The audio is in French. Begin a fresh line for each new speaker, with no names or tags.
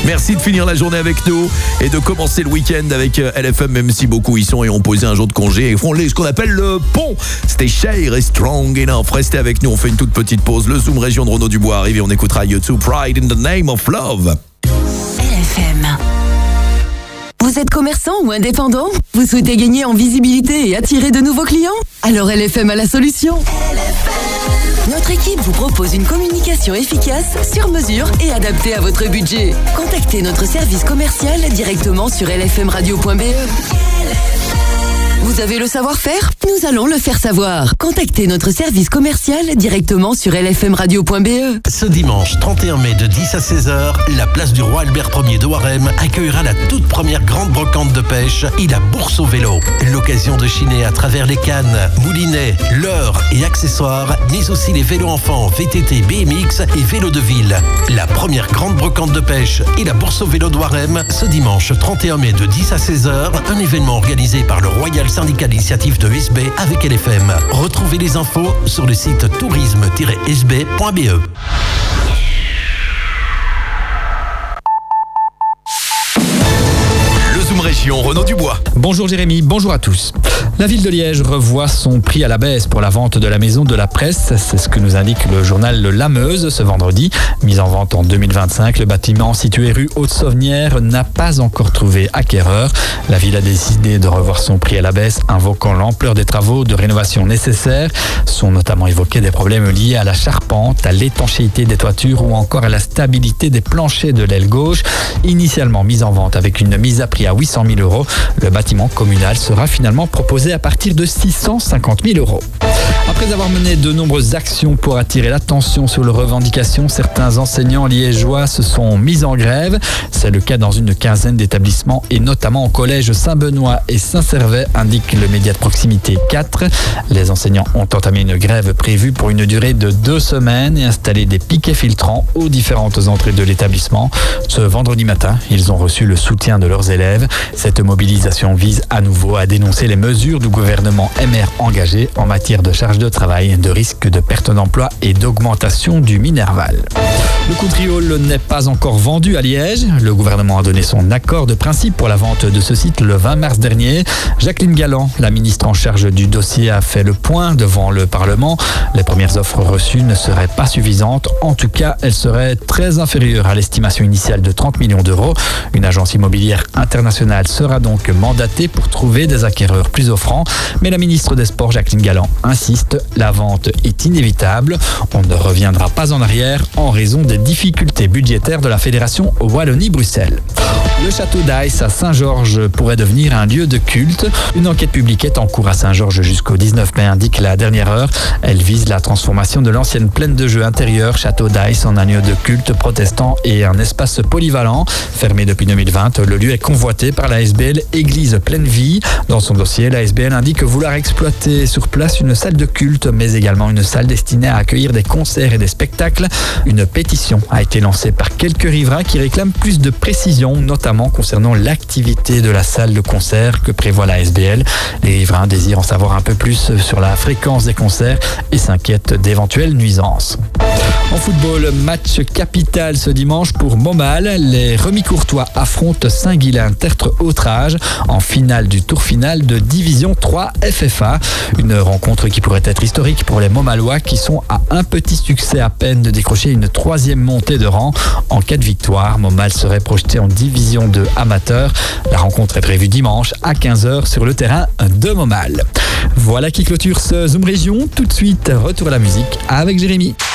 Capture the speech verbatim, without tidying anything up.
Merci de finir la journée avec nous et de commencer le week-end avec L F M, même si beaucoup y sont et ont posé un jour de congé et font ce qu'on appelle le pont. C'était Cher et Strong Enough. Restez avec nous, on fait une toute petite pause. Le Zoom Région de Renaud Dubois arrive et on écoutera U deux, Pride in the Name of Love.
L F M. Vous êtes commerçant ou indépendant? Vous souhaitez gagner en visibilité et attirer de nouveaux clients? Alors L F M a la solution. L F M. Notre équipe vous propose une communication efficace, sur mesure et adaptée à votre budget. Contactez notre service commercial directement sur l f m radio point b e. Vous avez le savoir-faire? Nous allons le faire savoir. Contactez notre service commercial directement sur l f m radio point b e.
Ce dimanche trente et un mai de dix à seize heures, la place du Roi Albert Ier de Waremme accueillera la toute première grande brocante de pêche et la bourse au vélo. L'occasion de chiner à travers les cannes, moulinets, leurres et accessoires, mais aussi les vélos enfants, V T T, B M X et vélos de ville. La première grande brocante de pêche et la bourse au vélo de Waremme, ce dimanche trente et un mai de dix à seize heures, un événement organisé par le Royal Syndicat d'initiative de S B avec L F M. Retrouvez les infos sur le site tourisme tiret s b point b e.
Région, Renaud Dubois.
Bonjour Jérémy, bonjour à tous. La ville de Liège revoit son prix à la baisse pour la vente de la maison de la presse. C'est ce que nous indique le journal La Meuse ce vendredi. Mis en vente en deux mille vingt-cinq, le bâtiment situé rue Haute-Sauvenière n'a pas encore trouvé acquéreur. La ville a décidé de revoir son prix à la baisse, invoquant l'ampleur des travaux de rénovation nécessaires. Sont notamment évoqués des problèmes liés à la charpente, à l'étanchéité des toitures ou encore à la stabilité des planchers de l'aile gauche. Initialement mis en vente avec une mise à prix à huit cent mille euros, le bâtiment communal sera finalement proposé à partir de six cent cinquante mille euros. Après avoir mené de nombreuses actions pour attirer l'attention sur leurs revendications, certains enseignants liégeois se sont mis en grève. C'est le cas dans une quinzaine d'établissements et notamment au collège Saint-Benoît et Saint-Servais, indique le média de proximité quatre. Les enseignants ont entamé une grève prévue pour une durée de deux semaines et installé des piquets filtrants aux différentes entrées de l'établissement. Ce vendredi matin, ils ont reçu le soutien de leurs élèves. Cette mobilisation vise à nouveau à dénoncer les mesures du gouvernement M R engagées en matière de charge de travail, de risque de perte d'emploi et d'augmentation du Minerval. Le Coudriol n'est pas encore vendu à Liège. Le gouvernement a donné son accord de principe pour la vente de ce site le vingt mars dernier. Jacqueline Galland, la ministre en charge du dossier, a fait le point devant le Parlement. Les premières offres reçues ne seraient pas suffisantes. En tout cas, elles seraient très inférieures à l'estimation initiale de trente millions d'euros. Une agence immobilière internationale sera donc mandatée pour trouver des acquéreurs plus offrants. Mais la ministre des Sports, Jacqueline Galland, insiste, la vente est inévitable. On ne reviendra pas en arrière en raison des difficultés budgétaires de la Fédération Wallonie-Bruxelles. Le château d'Aïs à Saint-Georges pourrait devenir un lieu de culte. Une enquête publique est en cours à Saint-Georges jusqu'au dix-neuf mai, indique la dernière heure. Elle vise la transformation de l'ancienne plaine de jeux intérieure château d'Aïs en un lieu de culte protestant et un espace polyvalent. Fermé depuis deux mille vingt, le lieu est convoité par la S B L Église Pleine Vie. Dans son dossier, la S B L indique vouloir exploiter sur place une salle de culte, mais également une salle destinée à accueillir des concerts et des spectacles. Une pétition a été lancée par quelques riverains qui réclament plus de précision, notamment concernant l'activité de la salle de concert que prévoit la S B L. Les riverains désirent en savoir un peu plus sur la fréquence des concerts et s'inquiètent d'éventuelles nuisances. En football, match capital ce dimanche pour Montmal. Les Remi-Courtois affrontent Saint-Guilain-Tertre-Autrage en finale du tour final de Division trois F F A. Une rencontre qui pourrait être historique pour les Montmalois qui sont à un petit succès à peine de décrocher une troisième montée de rang. En cas de victoire, Montmal serait projeté en Division deux amateur. La rencontre est prévue dimanche à quinze heures sur le terrain de Montmal. Voilà qui clôture ce Zoom Région. Tout de suite, retour à la musique avec Jérémy.